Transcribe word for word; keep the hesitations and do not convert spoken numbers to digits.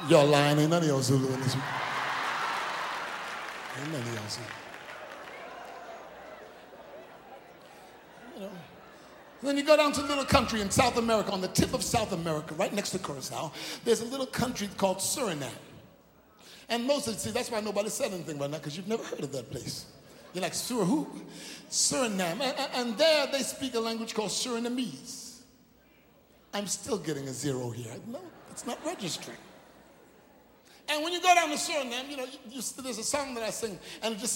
Y'all lying, ain't none of y'all Zulu in this one. Ain't none of y'all Zulu. You know. Then you go down to a little country in South America, on the tip of South America, right next to Curacao, there's a little country called Suriname. And most of you, see, that's why nobody said anything about that, because you've never heard of that place. You're like, Sur who? Suriname. And, and there they speak a language called Surinamese. I'm still getting a zero here. No, it's not registering. And when you go down to Suriname, you know, you, you, there's a song that I sing, and it just